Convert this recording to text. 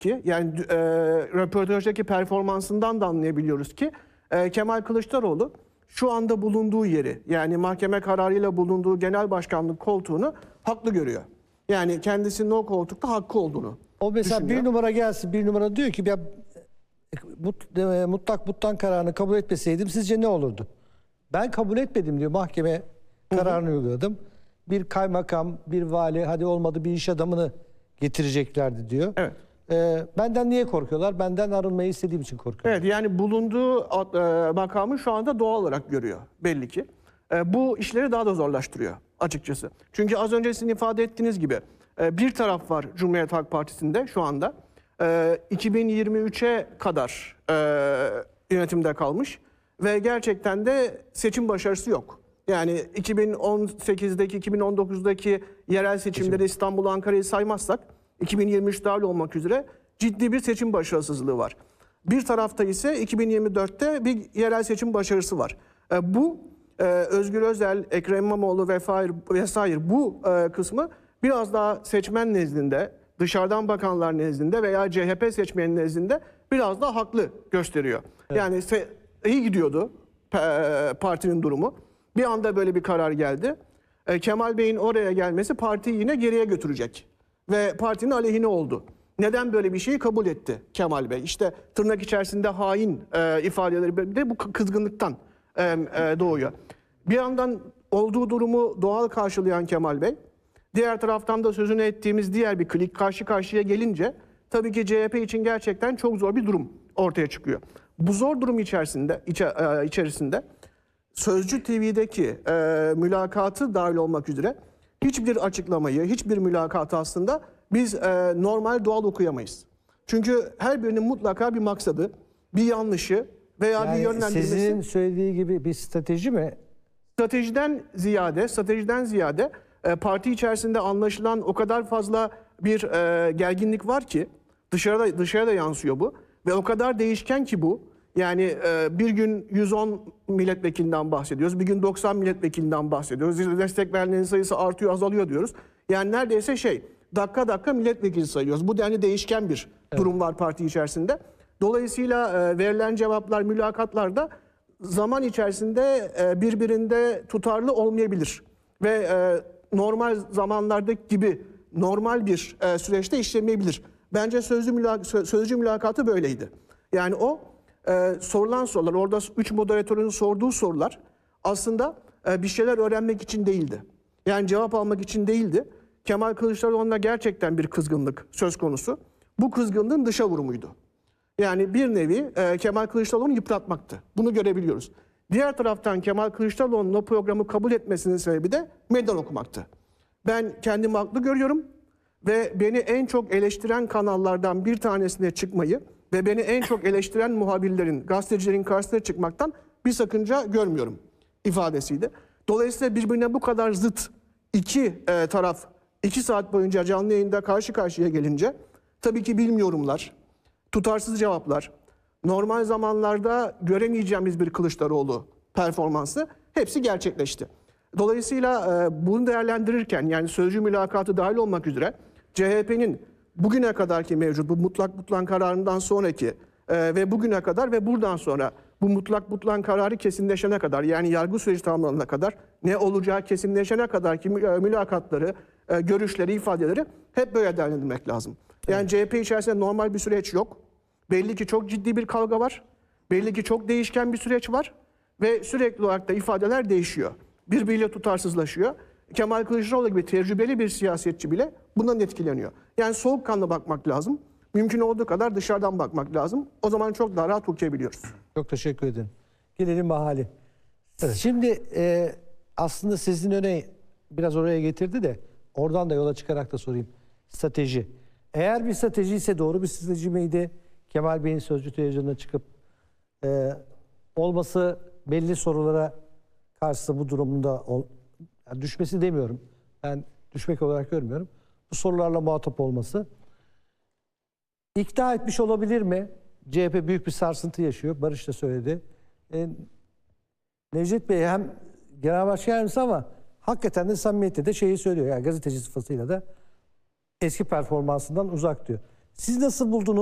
ki yani röportajdaki performansından da anlayabiliyoruz ki Kemal Kılıçdaroğlu şu anda bulunduğu yeri, yani mahkeme kararıyla bulunduğu genel başkanlık koltuğunu haklı görüyor. Yani kendisinin o koltukta hakkı olduğunu O mesela düşünüyor. bir numara gelsin, bir numara diyor ki ya mutlak butlan kararını kabul etmeseydim sizce ne olurdu? Ben kabul etmedim diyor, mahkeme kararını uyguladım. Bir kaymakam, bir vali, hadi olmadı bir iş adamını getireceklerdi diyor. Evet. Benden niye korkuyorlar? Benden arınmayı istediğim için korkuyorlar. Evet, yani bulunduğu makamı şu anda doğal olarak görüyor belli ki. Bu işleri daha da zorlaştırıyor açıkçası. Çünkü az önce sizin ifade ettiğiniz gibi bir taraf var Cumhuriyet Halk Partisi'nde şu anda. 2023'e kadar yönetimde kalmış ve gerçekten de seçim başarısı yok. Yani 2018'deki, 2019'daki yerel seçimleri İstanbul, Ankara'yı saymazsak 2023 dahil olmak üzere ciddi bir seçim başarısızlığı var. Bir tarafta ise 2024'te bir yerel seçim başarısı var. Bu Özgür Özel, Ekrem İmamoğlu vesaire bu kısmı biraz daha seçmen nezdinde, dışarıdan bakanlar nezdinde veya CHP seçmenin nezdinde biraz daha haklı gösteriyor. Evet. Yani iyi gidiyordu partinin durumu. Bir anda böyle bir karar geldi. Kemal Bey'in oraya gelmesi partiyi yine geriye götürecek. Ve partinin aleyhine oldu. Neden böyle bir şeyi kabul etti Kemal Bey? İşte tırnak içerisinde hain ifadeleri de bu kızgınlıktan doğuyor. Bir yandan olduğu durumu doğal karşılayan Kemal Bey, diğer taraftan da sözünü ettiğimiz diğer bir klik karşı karşıya gelince tabii ki CHP için gerçekten çok zor bir durum ortaya çıkıyor. Bu zor durum içerisinde Sözcü TV'deki mülakatı dahil olmak üzere hiçbir açıklamayı, hiçbir mülakatı aslında biz normal doğal okuyamayız. Çünkü her birinin mutlaka bir maksadı, bir yanlışı veya Yani bir yönlendirmesi. Sizin söylediği gibi bir strateji mi? Stratejiden ziyade parti içerisinde anlaşılan o kadar fazla bir gerginlik var ki dışarıda yansıyor bu ve o kadar değişken ki bu. Yani bir gün 110 milletvekilinden bahsediyoruz, bir gün 90 milletvekilinden bahsediyoruz. Destek verenlerin sayısı artıyor, azalıyor diyoruz. Yani neredeyse dakika milletvekili sayıyoruz. Bu denli değişken bir durum var parti içerisinde. Dolayısıyla verilen cevaplar, mülakatlarda zaman içerisinde birbirinde tutarlı olmayabilir. Ve normal zamanlardaki gibi normal bir süreçte işlemeyebilir. Bence sözcü mülakatı böyleydi. Yani o sorulan sorular, orada 3 moderatörün sorduğu sorular aslında bir şeyler öğrenmek için değildi. Yani cevap almak için değildi. Kemal Kılıçdaroğlu'na gerçekten bir kızgınlık söz konusu. Bu kızgınlığın dışa vurumuydu. Yani bir nevi Kemal Kılıçdaroğlu'nu yıpratmaktı. Bunu görebiliyoruz. Diğer taraftan Kemal Kılıçdaroğlu'nun o programı kabul etmesinin sebebi de meydan okumaktı. Ben kendimi haklı görüyorum ve beni en çok eleştiren kanallardan bir tanesine çıkmayı ve beni en çok eleştiren muhabirlerin, gazetecilerin karşısına çıkmaktan bir sakınca görmüyorum ifadesiydi. Dolayısıyla birbirine bu kadar zıt iki taraf 2 saat boyunca canlı yayında karşı karşıya gelince tabii ki bilmiyorumlar, tutarsız cevaplar, normal zamanlarda göremeyeceğimiz bir Kılıçdaroğlu performansı hepsi gerçekleşti. Dolayısıyla bunu değerlendirirken yani sözcü mülakatı dahil olmak üzere CHP'nin bugüne kadarki mevcut bu mutlak butlan kararından sonraki ve bugüne kadar ve buradan sonra bu mutlak butlan kararı kesinleşene kadar yani yargı süreci tamamlanana kadar ne olacağı kesinleşene kadarki mülakatları, görüşleri, ifadeleri hep böyle değerlendirmek lazım. Yani CHP içerisinde normal bir süreç yok. Belli ki çok ciddi bir kavga var. Belli ki çok değişken bir süreç var. Ve sürekli olarak da ifadeler değişiyor. Birbiriyle tutarsızlaşıyor. Kemal Kılıçdaroğlu gibi tecrübeli bir siyasetçi bile bundan etkileniyor. Yani soğukkanlı bakmak lazım. Mümkün olduğu kadar dışarıdan bakmak lazım. O zaman çok daha rahat okuyabiliyoruz. Çok teşekkür ederim. Gelelim Bahali. Evet. Şimdi aslında sizin öne biraz oraya getirdi de oradan da yola çıkarak da sorayım. Strateji. Eğer bir strateji ise doğru bir strateji miydi? Kemal Bey'in sözcü televizyonuna çıkıp olması belli sorulara karşı bu durumda yani düşmesi demiyorum. Ben düşmek olarak görmüyorum. Bu sorularla muhatap olması. İkna etmiş olabilir mi? CHP büyük bir sarsıntı yaşıyor. Barış da söyledi. Necdet Bey hem genel başkan yardımcısı ama hakikaten de samimiyette de şeyi söylüyor. Yani gazeteci sıfatıyla da eski performansından uzak diyor. Siz nasıl buldunuz?